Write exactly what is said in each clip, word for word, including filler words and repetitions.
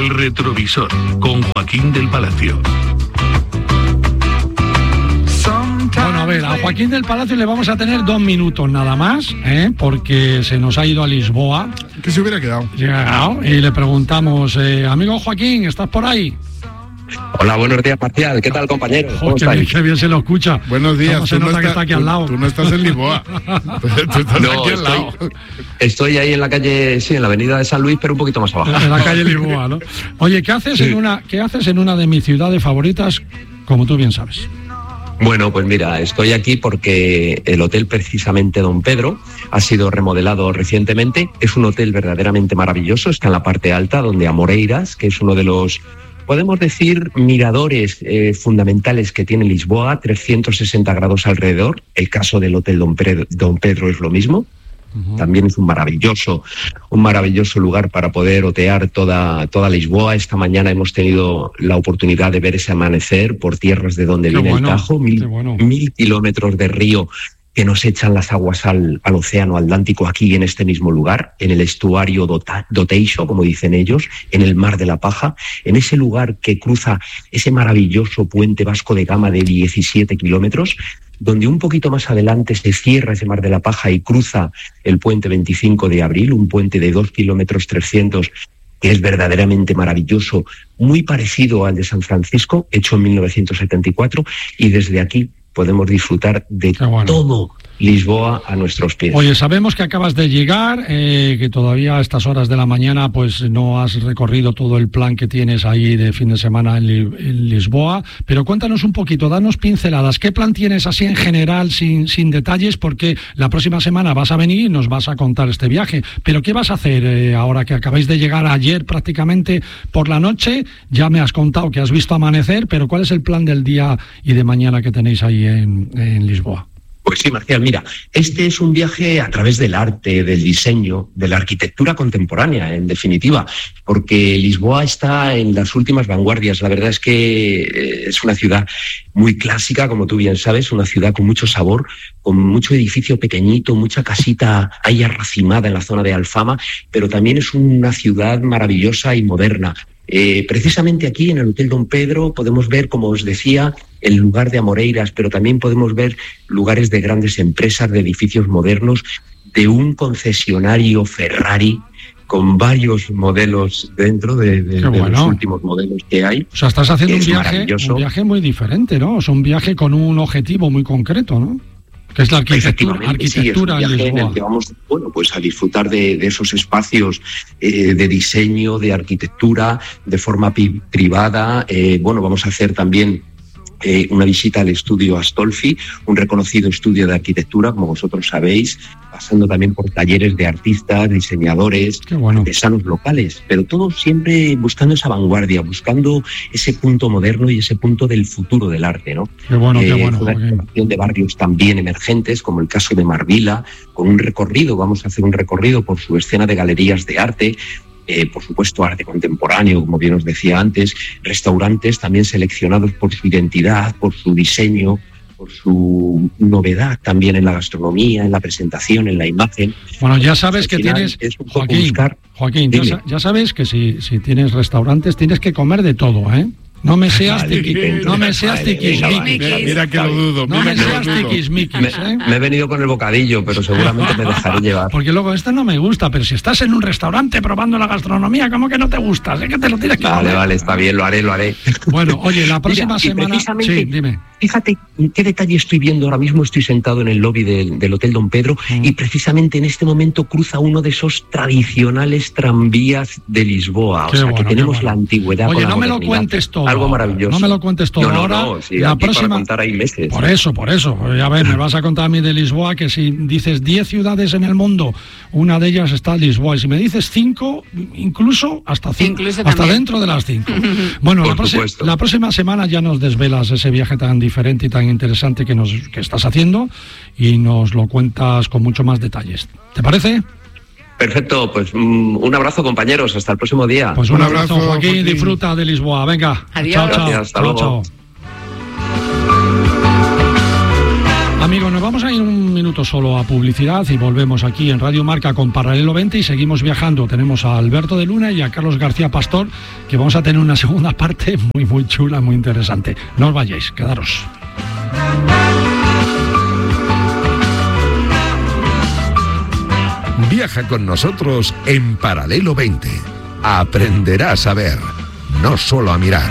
El retrovisor, con Joaquín del Palacio. Bueno, a ver, a Joaquín del Palacio le vamos a tener dos minutos nada más, ¿eh? Porque se nos ha ido a Lisboa. Que se hubiera quedado. Llegado, y le preguntamos, eh, amigo Joaquín, ¿estás por ahí? Hola, buenos días, Marcial. ¿Qué tal, compañero? Oh, qué, bien, qué bien se lo escucha. Buenos días. ¿Cómo se nota no está, que está aquí tú, al lado? Tú no estás en Lisboa. Tú estás no, aquí al estoy, lado. Estoy ahí en la calle, sí, en la avenida de San Luis, pero un poquito más abajo. En la calle Lisboa, ¿no? Oye, ¿qué haces, sí. en una, ¿qué haces en una de mis ciudades favoritas, como tú bien sabes? Bueno, pues mira, estoy aquí porque el hotel precisamente Don Pedro ha sido remodelado recientemente. Es un hotel verdaderamente maravilloso, está en la parte alta, donde Amoreiras, que es uno de los, podemos decir, miradores eh, fundamentales que tiene Lisboa, trescientos sesenta grados alrededor. El caso del Hotel Don Pedro, Don Pedro es lo mismo. Uh-huh. También es un maravilloso, un maravilloso lugar para poder otear toda, toda Lisboa. Esta mañana hemos tenido la oportunidad de ver ese amanecer por tierras de donde qué viene bueno, el Tajo, mil, bueno. mil kilómetros de río que nos echan las aguas al, al océano Atlántico aquí en este mismo lugar, en el estuario Dota, Doteixo, como dicen ellos, en el Mar de la Paja, en ese lugar que cruza ese maravilloso puente Vasco de Gama de diecisiete kilómetros, donde un poquito más adelante se cierra ese Mar de la Paja y cruza el puente veinticinco de abril, un puente de dos kilómetros trescientos, que es verdaderamente maravilloso, muy parecido al de San Francisco, hecho en mil novecientos setenta y cuatro, y desde aquí podemos disfrutar de bueno. todo Lisboa a nuestros pies. Oye, sabemos que acabas de llegar, eh, que todavía a estas horas de la mañana pues no has recorrido todo el plan que tienes ahí de fin de semana en, Li- en Lisboa, pero cuéntanos un poquito, danos pinceladas. ¿Qué plan tienes así en general, sin, sin detalles? Porque la próxima semana vas a venir y nos vas a contar este viaje. ¿Pero qué vas a hacer eh, ahora que acabáis de llegar ayer prácticamente por la noche? Ya me has contado que has visto amanecer, pero ¿cuál es el plan del día y de mañana que tenéis ahí en, en Lisboa? Pues sí, Marcial, mira, este es un viaje a través del arte, del diseño, de la arquitectura contemporánea, en definitiva, porque Lisboa está en las últimas vanguardias. La verdad es que es una ciudad muy clásica, como tú bien sabes, una ciudad con mucho sabor, con mucho edificio pequeñito, mucha casita ahí arracimada en la zona de Alfama, pero también es una ciudad maravillosa y moderna. Eh, precisamente aquí en el Hotel Don Pedro podemos ver, como os decía, el lugar de Amoreiras, pero también podemos ver lugares de grandes empresas, de edificios modernos, de un concesionario Ferrari con varios modelos dentro de, de, de bueno. los últimos modelos que hay. O sea, estás haciendo un viaje, un viaje muy diferente, ¿no? O sea, un viaje con un objetivo muy concreto, ¿no? Que es la arquitectura, arquitectura sí, es un viaje en el que vamos, bueno, pues a disfrutar de, de esos espacios eh, de diseño, de arquitectura, de forma pi- privada. Eh, bueno, vamos a hacer también eh, una visita al estudio Astolfi, un reconocido estudio de arquitectura, como vosotros sabéis, pasando también por talleres de artistas, diseñadores, bueno. artesanos locales, pero todos siempre buscando esa vanguardia, buscando ese punto moderno y ese punto del futuro del arte, ¿no? Qué bueno, eh, qué bueno. Una exploración de barrios también emergentes, como el caso de Marbella, con un recorrido, vamos a hacer un recorrido por su escena de galerías de arte, Eh, por supuesto arte contemporáneo, como bien os decía antes, restaurantes también seleccionados por su identidad, por su diseño, por su novedad también en la gastronomía, en la presentación, en la imagen. Bueno, ya sabes que tienes, Joaquín, buscar... Joaquín ya, ya sabes que si, si tienes restaurantes tienes que comer de todo, ¿eh? No me seas tiquismiquis. No me seas tiquismiquis. Mira que lo dudo. No me seas tiquismiquis, ¿eh? Me he venido con el bocadillo, pero seguramente me dejaré llevar. Porque luego esto no me gusta, pero si estás en un restaurante probando la gastronomía, ¿cómo que no te gusta? Sé que te lo tienes que Vale, comer. vale, está bien, lo haré, lo haré. Bueno, oye, la próxima Mira, semana... Sí, dime. Fíjate qué detalle estoy viendo. Ahora mismo estoy sentado en el lobby del, del Hotel Don Pedro mm. y precisamente en este momento cruza uno de esos tradicionales tranvías de Lisboa. Qué o sea, bueno, que tenemos bueno. la antigüedad Oye, con la no me lo modernidad. cuentes todo. Algo maravilloso. No me lo cuentes todo. No, no, ahora. no, sí, la aquí próxima... para contar hay meses. Por eso, por eso. Ya ves, me vas a contar a mí de Lisboa, que si dices diez ciudades en el mundo, una de ellas está Lisboa. Y si me dices cinco, incluso hasta cinco, incluso hasta también. dentro de las cinco. Bueno, la, prosi- la próxima semana ya nos desvelas ese viaje tan diferente y tan interesante que, nos, que estás haciendo y nos lo cuentas con mucho más detalles. ¿Te parece? Perfecto, pues um, un abrazo, compañeros, hasta el próximo día. Pues un, un abrazo, abrazo Joaquín, Joaquín, disfruta de Lisboa, venga. Adiós. Chao, chao. Gracias, hasta chao, luego. chao. Amigos, nos vamos a ir un minuto solo a publicidad y volvemos aquí en Radio Marca con Paralelo veinte y seguimos viajando. Tenemos a Alberto de Luna y a Carlos García Pastor, que vamos a tener una segunda parte muy, muy chula, muy interesante. No os vayáis, quedaros. Viaja con nosotros en Paralelo veinte. Aprenderás a ver, no solo a mirar.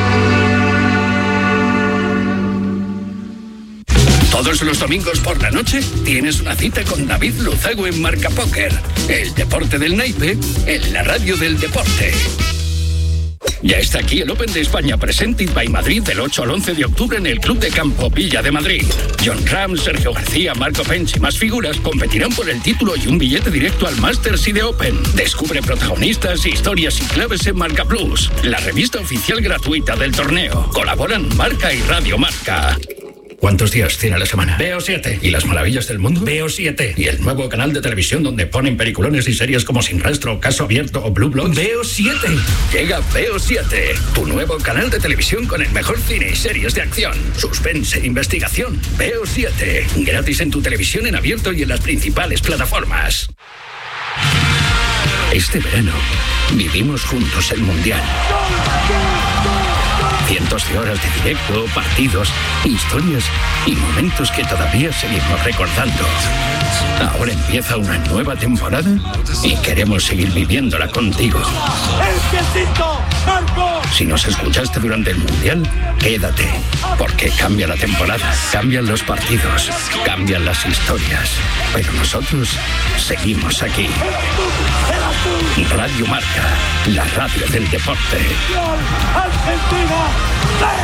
Todos los domingos por la noche tienes una cita con David Luzago en Marca Póker. El deporte del naipe en la radio del deporte. Ya está aquí el Open de España Presented by Madrid del ocho al once de octubre en el Club de Campo Villa de Madrid. John Ram, Sergio García, Marco Pence y más figuras competirán por el título y un billete directo al Masters y de Open. Descubre protagonistas, historias y claves en Marca Plus, la revista oficial gratuita del torneo. Colaboran Marca y Radio Marca. ¿Cuántos días tiene la semana? Veo siete. ¿Y las maravillas del mundo? Veo siete. ¿Y el nuevo canal de televisión donde ponen peliculones y series como Sin Rastro, Caso Abierto o Blue Bloods? Veo siete. Llega Veo siete, tu nuevo canal de televisión con el mejor cine y series de acción, suspense e investigación. Veo siete. Gratis en tu televisión en abierto y en las principales plataformas. Este verano vivimos juntos el Mundial. Cientos de horas de directo, partidos, historias y momentos que todavía seguimos recordando. Ahora empieza una nueva temporada y queremos seguir viviéndola contigo. Si nos escuchaste durante el Mundial, quédate, porque cambia la temporada, cambian los partidos, cambian las historias, pero nosotros seguimos aquí. Radio Marca, la radio del deporte. Argentina.